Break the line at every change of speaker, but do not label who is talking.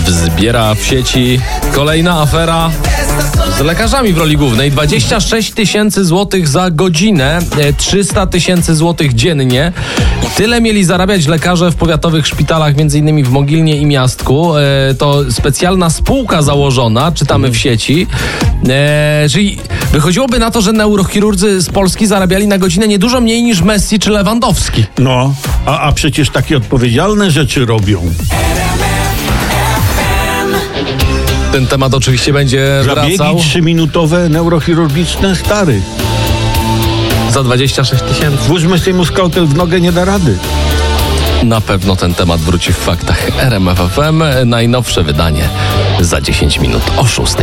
Wzbiera w sieci kolejna afera z lekarzami w roli głównej. 26 tysięcy złotych za godzinę, 300 tysięcy złotych dziennie. Tyle mieli zarabiać lekarze w powiatowych szpitalach, m.in. w Mogilnie i Miastku. To specjalna spółka założona, czytamy w sieci. Czyli wychodziłoby na to, że neurochirurdzy z Polski zarabiali na godzinę niedużo mniej niż Messi czy Lewandowski.
No, a przecież takie odpowiedzialne rzeczy robią.
Ten temat oczywiście będzie
Zabiegi
wracał.
3-minutowe neurochirurgiczne, stary.
Za 26 tysięcy.
Włóżmy sobie mu skalpel w nogę, nie da rady.
Na pewno ten temat wróci w faktach. RMF FM, najnowsze wydanie za 10 minut o 6.